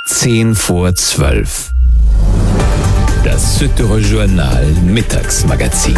10:10. Das Südtiroler Journal Mittagsmagazin.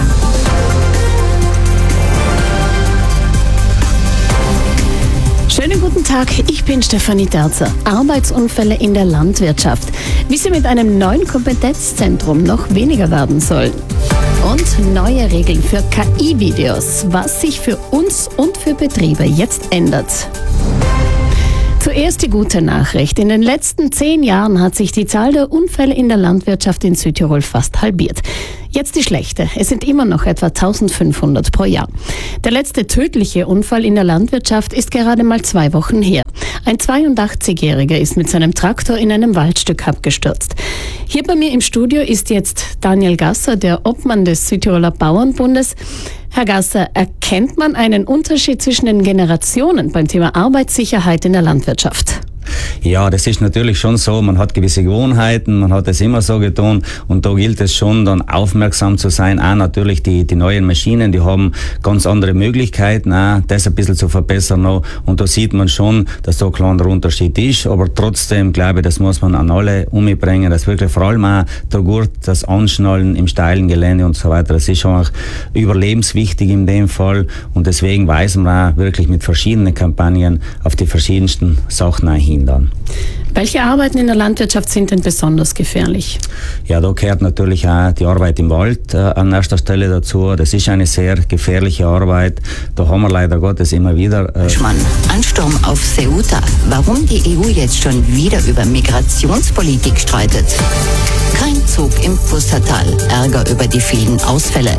Schönen guten Tag, ich bin Stefanie Terzer. Arbeitsunfälle in der Landwirtschaft. Wie sie mit einem neuen Kompetenzzentrum noch weniger werden sollen. Und neue Regeln für KI-Videos, was sich für uns und für Betriebe jetzt ändert. Zuerst die gute Nachricht. In den letzten 10 Jahren hat sich die Zahl der Unfälle in der Landwirtschaft in Südtirol fast halbiert. Jetzt die schlechte. Es sind immer noch etwa 1500 pro Jahr. Der letzte tödliche Unfall in der Landwirtschaft ist gerade mal 2 Wochen her. Ein 82-Jähriger ist mit seinem Traktor in einem Waldstück abgestürzt. Hier bei mir im Studio ist jetzt Daniel Gasser, der Obmann des Südtiroler Bauernbundes. Herr Gasser, erkennt man einen Unterschied zwischen den Generationen beim Thema Arbeitssicherheit in der Landwirtschaft? Ja, das ist natürlich schon so. Man hat gewisse Gewohnheiten, man hat es immer so getan und da gilt es schon, dann aufmerksam zu sein. Auch natürlich die neuen Maschinen, die haben ganz andere Möglichkeiten, auch das ein bisschen zu verbessern noch. Und da sieht man schon, dass da ein kleiner Unterschied ist. Aber trotzdem, glaube ich, das muss man an alle umbringen, dass wirklich vor allem auch der Gurt, das Anschnallen im steilen Gelände und so weiter, das ist schon auch überlebenswichtig in dem Fall. Und deswegen weisen wir auch wirklich mit verschiedenen Kampagnen auf die verschiedensten Sachen hin. Welche Arbeiten in der Landwirtschaft sind denn besonders gefährlich? Ja, da gehört natürlich auch die Arbeit im Wald an erster Stelle dazu. Das ist eine sehr gefährliche Arbeit. Da haben wir leider Gottes immer wieder... Ansturm auf Ceuta. Warum die EU jetzt schon wieder über Migrationspolitik streitet? Kein Zug im Pustertal. Ärger über die vielen Ausfälle.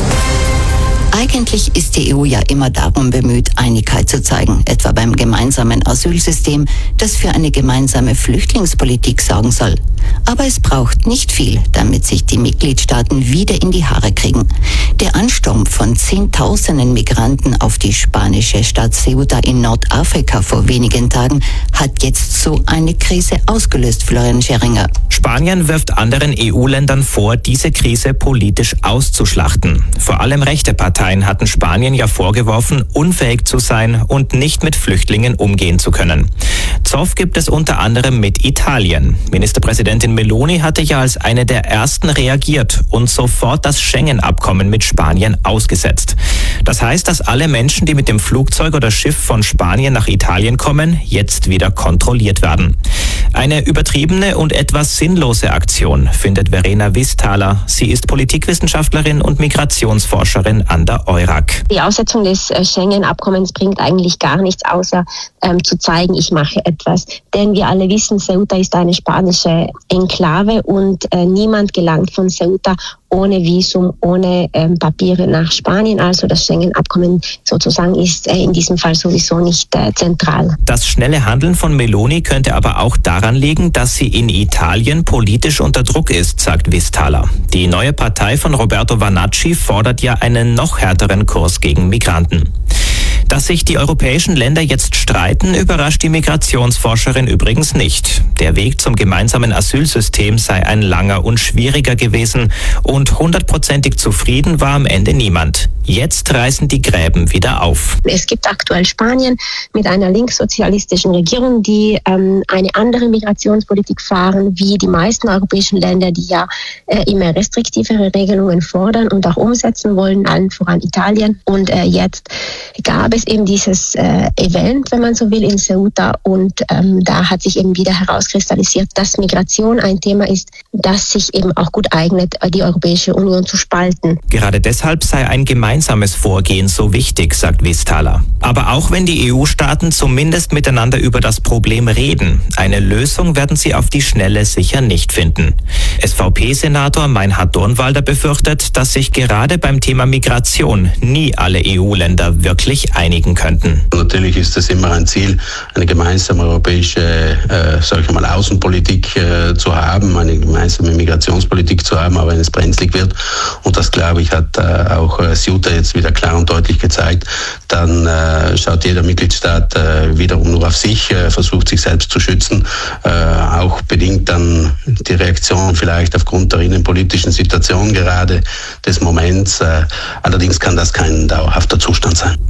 Eigentlich ist die EU ja immer darum bemüht, Einigkeit zu zeigen, etwa beim gemeinsamen Asylsystem, das für eine gemeinsame Flüchtlingspolitik sorgen soll. Aber es braucht nicht viel, damit sich die Mitgliedstaaten wieder in die Haare kriegen. Der Ansturm von Zehntausenden Migranten auf die spanische Stadt Ceuta in Nordafrika vor wenigen Tagen hat jetzt so eine Krise ausgelöst, Florian Scheringer. Spanien wirft anderen EU-Ländern vor, diese Krise politisch auszuschlachten. Vor allem rechte Parteien hatten Spanien ja vorgeworfen, unfähig zu sein und nicht mit Flüchtlingen umgehen zu können. Zoff gibt es unter anderem mit Italien. Ministerpräsidentin Meloni hatte ja als eine der ersten reagiert und sofort das Schengen-Abkommen mit Spanien ausgesetzt. Das heißt, dass alle Menschen, die mit dem Flugzeug oder Schiff von Spanien nach Italien kommen, jetzt wieder kontrolliert werden. Eine übertriebene und etwas sinnlose Aktion, findet Verena Wisthaler. Sie ist Politikwissenschaftlerin und Migrationsforscherin an der EURAG. Die Aussetzung des Schengen-Abkommens bringt eigentlich gar nichts, außer zu zeigen, ich mache etwas. Denn wir alle wissen, Ceuta ist eine spanische Enklave und niemand gelangt von Ceuta ohne Visum, ohne Papiere nach Spanien. Also das Schengen-Abkommen sozusagen ist in diesem Fall sowieso nicht zentral. Das schnelle Handeln von Meloni könnte aber auch daran liegen, dass sie in Italien politisch unter Druck ist, sagt Wisthaler. Die neue Partei von Roberto Vannacci fordert ja einen noch härteren Kurs gegen Migranten. Dass sich die europäischen Länder jetzt streiten, überrascht die Migrationsforscherin übrigens nicht. Der Weg zum gemeinsamen Asylsystem sei ein langer und schwieriger gewesen und 100%ig zufrieden war am Ende niemand. Jetzt reißen die Gräben wieder auf. Es gibt aktuell Spanien mit einer linkssozialistischen Regierung, die eine andere Migrationspolitik fahren, wie die meisten europäischen Länder, die ja immer restriktivere Regelungen fordern und auch umsetzen wollen, allen voran Italien. Und jetzt gab es eben dieses Event, wenn man so will, in Ceuta und da hat sich eben wieder herauskristallisiert, dass Migration ein Thema ist, das sich eben auch gut eignet, die Europäische Union zu spalten. Gerade deshalb sei ein gemeinsames Vorgehen so wichtig, sagt Wisthaler. Aber auch wenn die EU-Staaten zumindest miteinander über das Problem reden, eine Lösung werden sie auf die Schnelle sicher nicht finden. SVP-Senator Meinhard Dornwalder befürchtet, dass sich gerade beim Thema Migration nie alle EU-Länder wirklich einigen könnten. Natürlich ist es immer ein Ziel, eine gemeinsame europäische Außenpolitik zu haben, eine gemeinsame Migrationspolitik zu haben, aber wenn es brenzlig wird, und das, glaube ich, hat auch Ceuta jetzt wieder klar und deutlich gezeigt, dann schaut jeder Mitgliedstaat wiederum nur auf sich, versucht sich selbst zu schützen, auch bedingt dann die Reaktion vielleicht aufgrund der innenpolitischen Situation gerade des Moments. Allerdings kann das kein dauerhafter Zustand sein. Dornwalder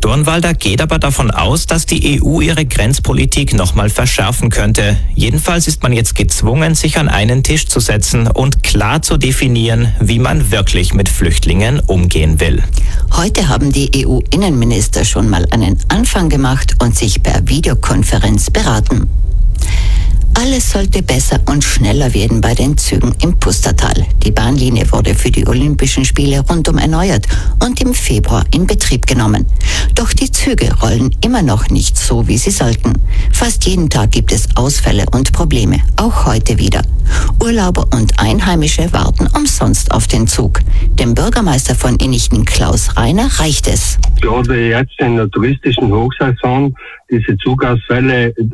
Burkhalter geht aber davon aus, dass die EU ihre Grenzpolitik nochmal verschärfen könnte. Jedenfalls ist man jetzt gezwungen, sich an einen Tisch zu setzen und klar zu definieren, wie man wirklich mit Flüchtlingen umgehen will. Heute haben die EU-Innenminister schon mal einen Anfang gemacht und sich per Videokonferenz beraten. Alles sollte besser und schneller werden bei den Zügen im Pustertal. Die Bahnlinie wurde für die Olympischen Spiele rundum erneuert und im Februar in Betrieb genommen. Doch die Züge rollen immer noch nicht so, wie sie sollten. Fast jeden Tag gibt es Ausfälle und Probleme, auch heute wieder. Urlauber und Einheimische warten umsonst auf den Zug. Dem Bürgermeister von Innichten, Klaus Reiner, reicht es. Gerade jetzt in der touristischen Hochsaison, diese Zugausfälle